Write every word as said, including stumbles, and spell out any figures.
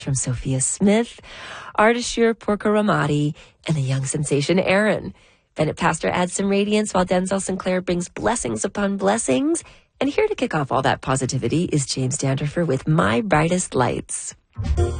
from Sophia Smith, Ardashir Porcaramati, and the young sensation Aaron. Bennett Pastor adds some radiance while Denzel Sinclair brings blessings upon blessings. And here to kick off all that positivity is James Danderfer with My Brightest Lights.